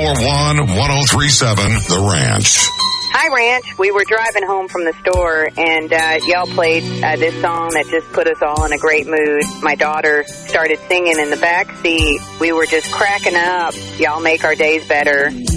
641-1037, The Ranch. Hi, Ranch. We were driving home from the store, and y'all played this song that just put us all in a great mood. My daughter started singing in the back seat. We were just cracking up. Y'all make our days better.